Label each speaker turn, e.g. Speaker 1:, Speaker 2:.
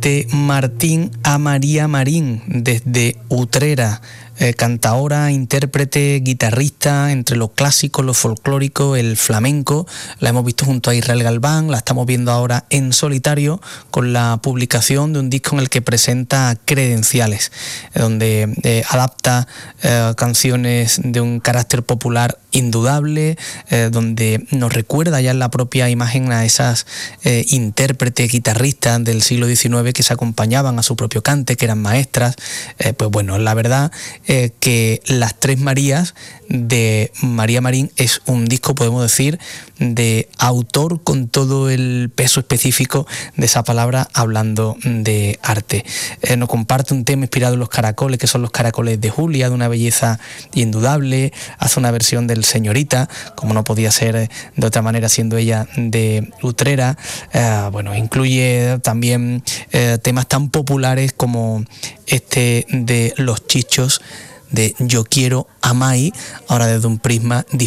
Speaker 1: de Martín a María Marín, desde Utrera. Cantaora, intérprete, guitarrista, entre lo clásico, lo folclórico, el flamenco. La hemos visto junto a Israel Galván, la estamos viendo ahora en solitario con la publicación de un disco en el que presenta Credenciales, donde adapta canciones de un carácter popular indudable, donde nos recuerda ya en la propia imagen a esas intérpretes, guitarristas del siglo XIX que se acompañaban a su propio cante, que eran maestras. Pues bueno, la verdad que Las Tres Marías de María Marín es un disco, podemos decir, de autor con todo el peso específico de esa palabra, hablando de arte. Nos comparte un tema inspirado en los caracoles, que son los caracoles de Julia, de una belleza indudable. Hace una versión del Señorita, como no podía ser de otra manera siendo ella de Utrera. Bueno, incluye también temas tan populares como este de Los Chichos, de Yo Quiero a Mai, ahora desde un prisma